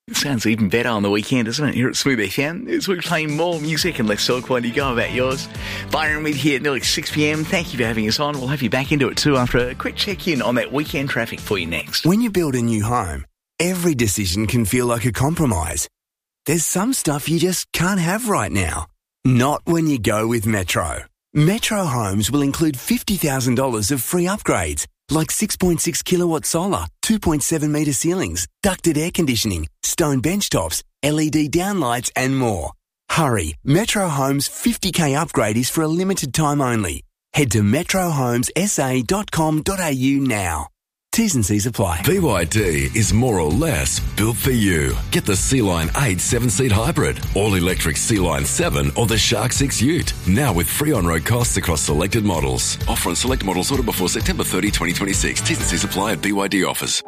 It sounds even better on the weekend, doesn't it, here at Smooth FM, as we play more music and less talk. While you go about yours. Byron with here at nearly 6pm. Thank you for having us on. We'll have you back into it too after a quick check-in on that weekend traffic for you next. When you build a new home, every decision can feel like a compromise. There's some stuff you just can't have right now. Not when you go with Metro. Metro Homes will include $50,000 of free upgrades, like 6.6 kilowatt solar, 2.7 metre ceilings, ducted air conditioning, stone benchtops, LED downlights and more. Hurry, Metro Homes 50k upgrade is for a limited time only. Head to metrohomesa.com.au now. T's and C's apply. BYD is more or less built for you. Get the Sea-Line 8 7-seat hybrid, all-electric Sea-Line 7 or the Shark 6 Ute. Now with free on-road costs across selected models. Offer on select models ordered before September 30, 2026. T's and C's apply at BYD offers.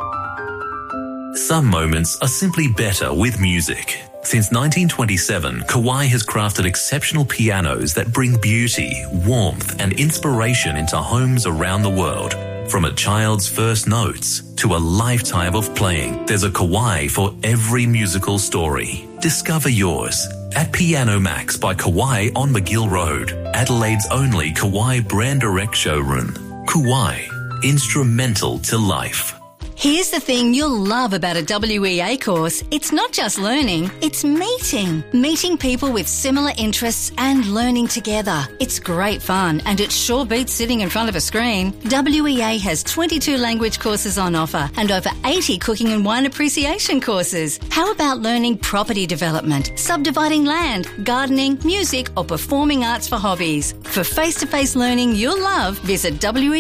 Some moments are simply better with music. Since 1927, Kawai has crafted exceptional pianos that bring beauty, warmth and inspiration into homes around the world. From a child's first notes to a lifetime of playing, there's a Kawai for every musical story. Discover yours at Piano Max by Kawai on McGill Road, Adelaide's only Kawai brand direct showroom. Kawai, instrumental to life. Here's the thing you'll love about a WEA course. It's not just learning, it's meeting. Meeting people with similar interests and learning together. It's great fun and it sure beats sitting in front of a screen. WEA has 22 language courses on offer and over 80 cooking and wine appreciation courses. How about learning property development, subdividing land, gardening, music or performing arts for hobbies? For face-to-face learning you'll love, visit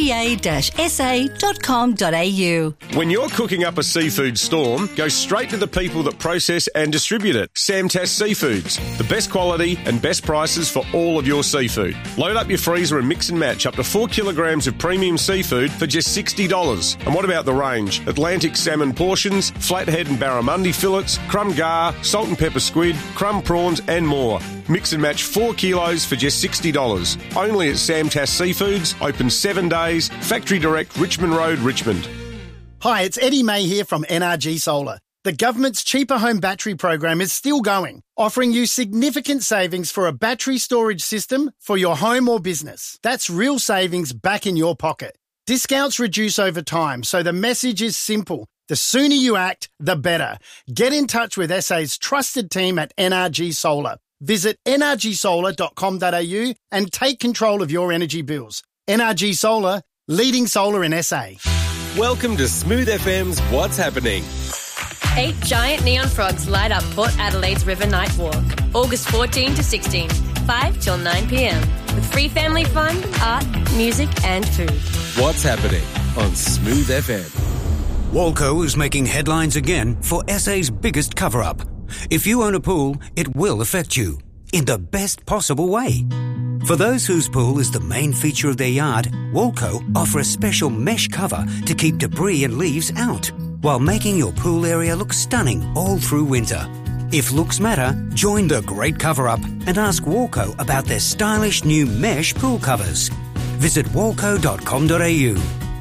wea-sa.com.au. When you're cooking up a seafood storm, go straight to the people that process and distribute it. Samtas Seafoods, the best quality and best prices for all of your seafood. Load up your freezer and mix and match up to 4 kilograms of premium seafood for just $60. And what about the range? Atlantic salmon portions, flathead and barramundi fillets, crumb gar, salt and pepper squid, crumb prawns and more. Mix and match 4 kilos for just $60. Only at Samtas Seafoods, open 7 days, Factory Direct, Richmond Road, Richmond. Hi, it's Eddie May here from NRG Solar. The government's Cheaper Home Battery program is still going, offering you significant savings for a battery storage system for your home or business. That's real savings back in your pocket. Discounts reduce over time, so the message is simple. The sooner you act, the better. Get in touch with SA's trusted team at NRG Solar. Visit nrgsolar.com.au and take control of your energy bills. NRG Solar, leading solar in SA. Welcome to Smooth FM's What's Happening. 8 giant neon frogs light up Port Adelaide's River Night Walk, August 14 to 16, 5 till 9 p.m, with free family fun, art, music and food. What's Happening on Smooth FM. Walco is making headlines again for SA's biggest cover-up. If you own a pool, it will affect you in the best possible way. For those whose pool is the main feature of their yard, Walco offer a special mesh cover to keep debris and leaves out, while making your pool area look stunning all through winter. If looks matter, join the great cover-up and ask Walco about their stylish new mesh pool covers. Visit walco.com.au.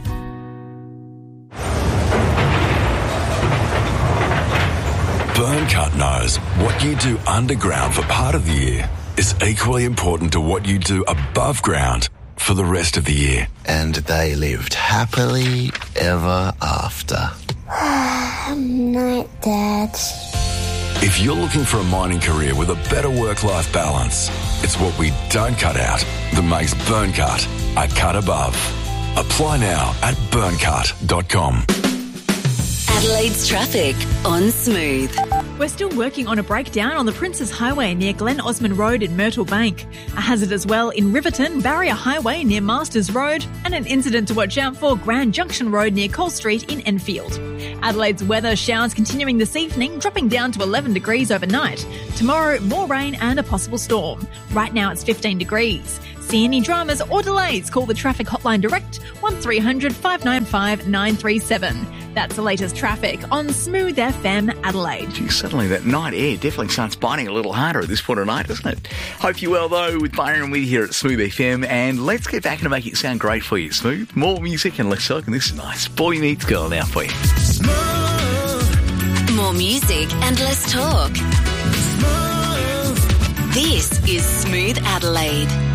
Burncut knows what you do underground for part of the year is equally important to what you do above ground for the rest of the year. And they lived happily ever after. Night, Dad. If you're looking for a mining career with a better work-life balance, it's what we don't cut out that makes Burncut a cut above. Apply now at burncut.com. Adelaide's traffic on Smooth. We're still working on a breakdown on the Princes Highway near Glen Osmond Road in Myrtle Bank. A hazard as well in Riverton, Barrier Highway near Masters Road, and an incident to watch out for Grand Junction Road near Cole Street in Enfield. Adelaide's weather, showers continuing this evening, dropping down to 11 degrees overnight. Tomorrow, more rain and a possible storm. Right now it's 15 degrees. See any dramas or delays, call the traffic hotline direct 1300 595 937. That's the latest traffic on Smooth FM Adelaide. Gee, suddenly that night air definitely starts biting a little harder at this point of night, doesn't it? Hope you're well, though, with Byron with you here at Smooth FM, and let's get back and make it sound great for you, Smooth. More music and less talk, and this is nice. Boy Meets Girl now for you. More More music and less talk. This is Smooth Adelaide.